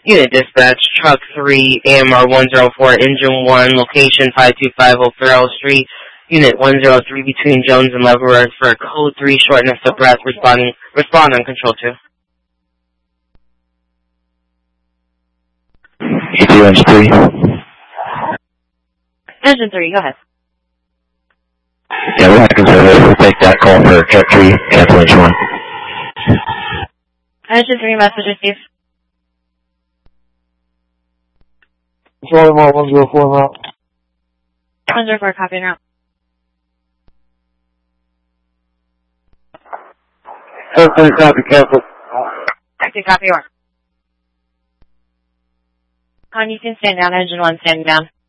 Unit dispatch, truck 3, AMR 104, engine 1, location 5250 Farrell Street, unit 103 between Jones and Leverett for code 3, shortness of breath, respond on control 2. Engine 3. Engine 3, go ahead. Yeah, we'll take that call for truck 3, cancel engine 1. Engine 3, message received. Charlie Mall 104 route. 104, copy and route. Copy, cancel. Active copy, or. You can stand down, engine 1 standing down.